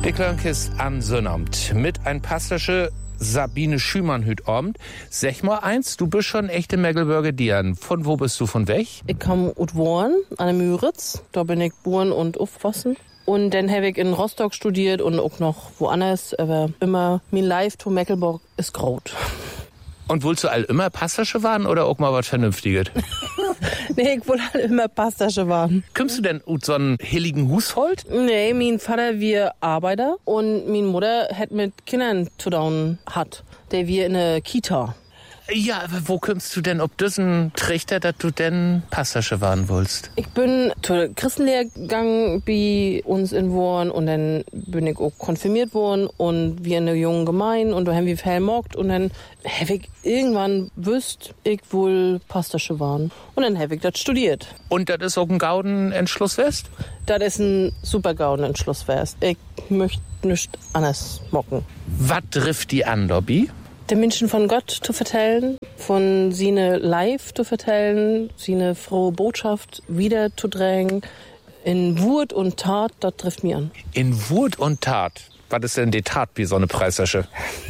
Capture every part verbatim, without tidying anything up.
Ich ist an Sönnamt mit ein pastische Sabine Schümann hüt Abend. Sag mal eins, du bist schon echte Mecklenburger Dian. Von wo bist du, von weg? Ich komme aus Worn, an der Müritz. Da bin ich geboren und aufgewachsen. Und dann habe ich in Rostock studiert und auch noch woanders. Aber immer, mein Life to Mecklenburg ist groß. Und wolltest du all immer Pastasche waren oder auch mal was Vernünftiges? Nee, ich wollte halt immer Pastasche waren. Kommst du denn aus so einem hilligen Hushold? Nee, mein Vater wir Arbeiter und meine Mutter hat mit Kindern zu tun hat. Der wir in der Kita. Ja, aber wo kommst du denn ob diesen Trichter, dass du denn Pastasche waren willst? Ich bin zur Christenlehre gegangen bei uns in Worn und dann bin ich auch konfirmiert worden und wir in der jungen Gemeinde und da haben wir viel mockt und dann habe ich irgendwann wüsst, ich wohl Pastasche waren. Und dann habe ich das studiert. Und das ist auch ein Gauden-Entschluss west? Das ist ein super Gauden-Entschluss west. Ich möchte nichts anderes mocken. Was trifft die an, Dobby? Den Menschen von Gott zu vertellen, von seine Life zu vertellen, seine frohe Botschaft wieder zu drängen. In Wut und Tat, das trifft mich an. In Wut und Tat? Was ist denn die Tat wie so eine Preistasche?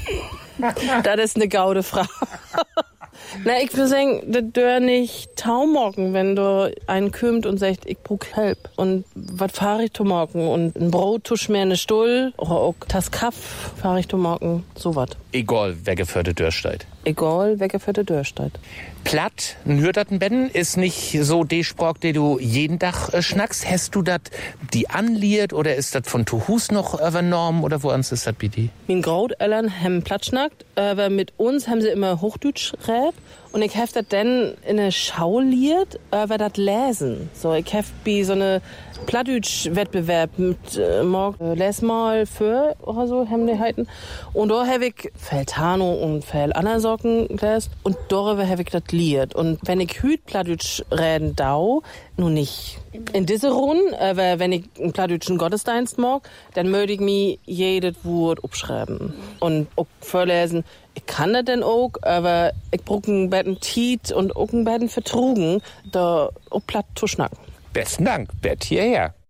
Das ist eine gaude Frage. Na, ich würde sagen, das dör nicht taumorgen, wenn du einen kümmt und sagt, ich brauch Help. Und was fahre ich zu morgen? Und ein Brot zu schmieren, eine Stuhl, oder auch das Kaff fahre ich zu morgen, so was. Egal, wer für die Dörrstedt. Egal, wer für die Dörrstedt. Platt, ein hörtaten Ben, ist nicht so de Sprach, den du jeden Tag äh, schnackst. Hast du das die anliert oder ist das von Tuhus noch übernommen oder woans ist das bitte? Mein Großeltern haben Platt schnackt, aber mit uns haben sie immer Hochdeutsch rät. Und ich hab das dann in der Schau liert, aber das lesen. So, ich hab bei so eine Plattdeutsch-Wettbewerb mit äh, morgen äh, les mal für oder so haben die heiten. Und da hab ich viel Tano und viel andere Socken gelesen. Und darüber hab ich das liert. Und wenn ich hüt Plattdeutsch reden dau, nun nicht in diese Runde, aber wenn ich einen plattdeutschen Gottesdienst mag, dann möchte ich mir jedes Wort abschreiben. Und auch vorlesen. Ich kann das denn auch, aber ich brauche ein bisschen Tiet und auch ein bisschen Vertrugen, da auch platt zu schnacken. Besten Dank, Bett hierher.